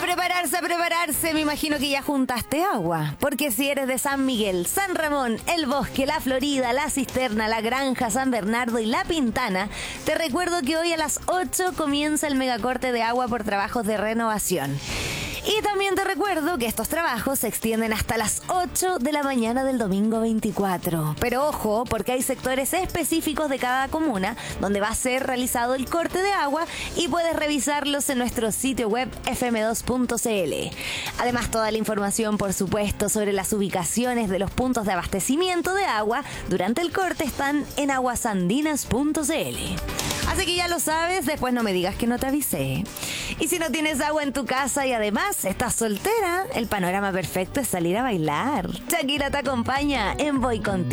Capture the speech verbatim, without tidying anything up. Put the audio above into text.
prepararse, a prepararse. Me imagino que ya juntaste agua. Porque si eres de San Miguel, San Ramón, El Bosque, La Florida, La Cisterna, La Granja, San Bernardo y La Pintana, te recuerdo que hoy a las ocho comienza el megacorte de agua por trabajos de renovación. Y también te recuerdo que estos trabajos se extienden hasta las ocho de la mañana del domingo veinticuatro. Pero ojo, porque hay sectores específicos de cada comuna donde va a ser realizado el corte de agua y puedes revisarlos en nuestro sitio web efe eme dos punto ce ele. Además, toda la información, por supuesto, sobre las ubicaciones de los puntos de abastecimiento de agua durante el corte están en aguasandinas punto ce ele. Así que ya lo sabes, después no me digas que no te avisé. Y si no tienes agua en tu casa y además estás soltera, el panorama perfecto es salir a bailar. Shakira te acompaña en Voy Contigo.